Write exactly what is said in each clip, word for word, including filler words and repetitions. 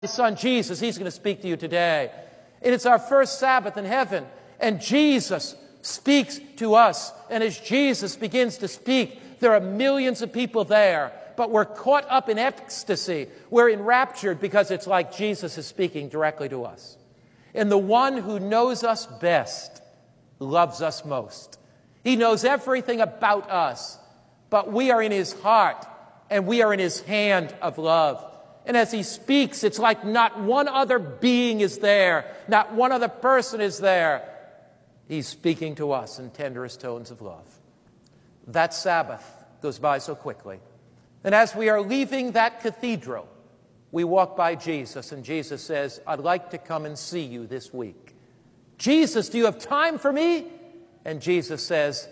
His son Jesus, he's going to speak to you today. And it's our first Sabbath in heaven. And Jesus speaks to us. And as Jesus begins to speak, there are millions of people there. But we're caught up in ecstasy. We're enraptured because it's like Jesus is speaking directly to us. And the one who knows us best loves us most. He knows everything about us. But we are in his heart. And we are in his hand of love. And as he speaks, it's like not one other being is there. Not one other person is there. He's speaking to us in tenderest tones of love. That Sabbath goes by so quickly. And as we are leaving that cathedral, we walk by Jesus, and Jesus says, I'd like to come and see you this week. Jesus, do you have time for me? And Jesus says,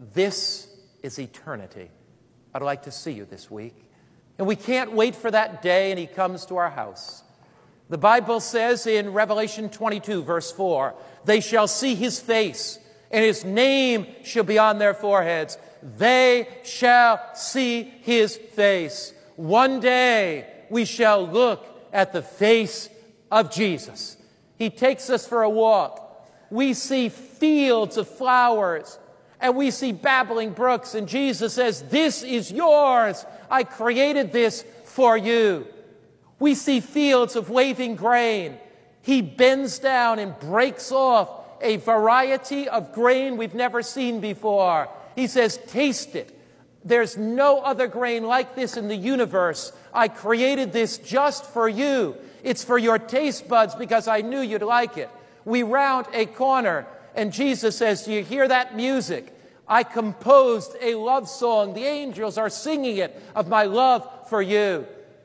this is eternity. I'd like to see you this week. And we can't wait for that day, and he comes to our house. The Bible says in Revelation twenty-two, verse four, they shall see his face, and his name shall be on their foreheads. They shall see his face. One day we shall look at the face of Jesus. He takes us for a walk. We see fields of flowers, and we see babbling brooks, and Jesus says, this is yours. I created this for you. We see fields of waving grain. He bends down and breaks off a variety of grain we've never seen before. He says, taste it. There's no other grain like this in the universe. I created this just for you. It's for your taste buds because I knew you'd like it. We round a corner, and Jesus says, do you hear that music? I composed a love song. The angels are singing it of my love for you.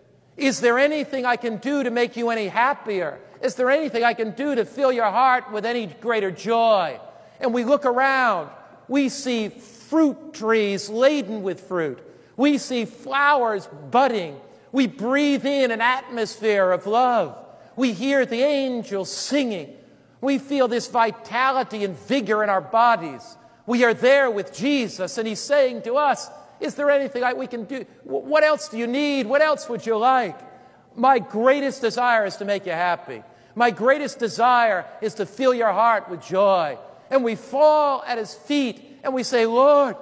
Is there anything I can do to make you any happier? Is there anything I can do to fill your heart with any greater joy? And we look around. We see fruit trees laden with fruit. We see flowers budding. We breathe in an atmosphere of love. We hear the angels singing. We feel this vitality and vigor in our bodies. We are there with Jesus, and he's saying to us, is there anything we can do? What else do you need? What else would you like? My greatest desire is to make you happy. My greatest desire is to fill your heart with joy. And we fall at his feet, and we say, Lord,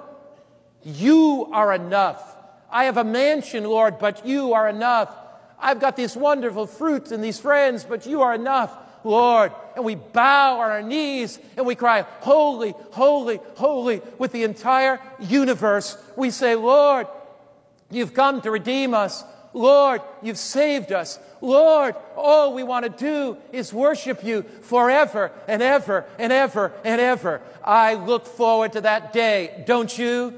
you are enough. I have a mansion, Lord, but you are enough. I've got these wonderful fruits and these friends, but you are enough, Lord. And we bow on our knees and we cry, holy, holy, holy, with the entire universe. We say, Lord, you've come to redeem us. Lord, you've saved us. Lord, all we want to do is worship you forever and ever and ever and ever. I look forward to that day, don't you?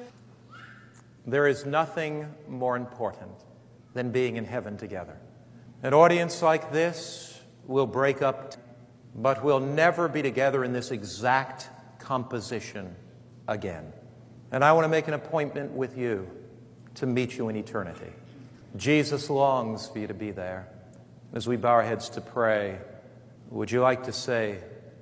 There is nothing more important than being in heaven together. An audience like this will break up, but we'll never be together in this exact composition again. And I want to make an appointment with you to meet you in eternity. Jesus longs for you to be there. As we bow our heads to pray, would you like to say,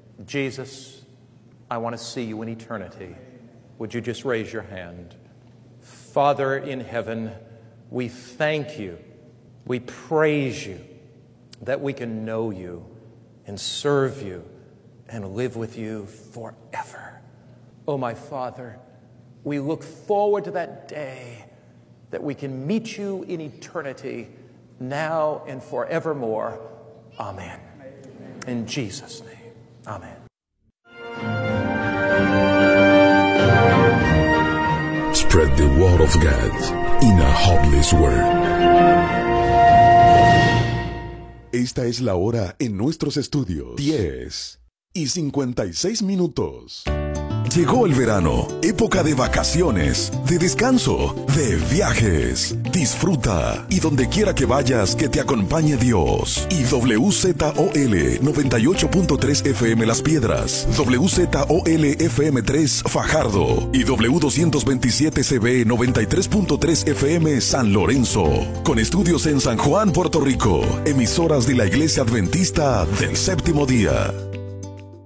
Jesus, I want to see you in eternity? Would you just raise your hand? Father in heaven, we thank you, we praise you that we can know you and serve you and live with you forever. Oh, my Father, we look forward to that day that we can meet you in eternity, now and forevermore. Amen. In Jesus' name, amen. Spread the word of God in a hopeless world. Esta es la hora en nuestros estudios. diez y cincuenta y seis minutos. Llegó el verano, época de vacaciones, de descanso, de viajes. Disfruta y donde quiera que vayas, que te acompañe Dios. Y W Z O L noventa y ocho punto tres F M Las Piedras, W Z O L F M tres Fajardo y W doscientos veintisiete C B noventa y tres punto tres F M San Lorenzo. Con estudios en San Juan, Puerto Rico. Emisoras de la Iglesia Adventista del Séptimo Día.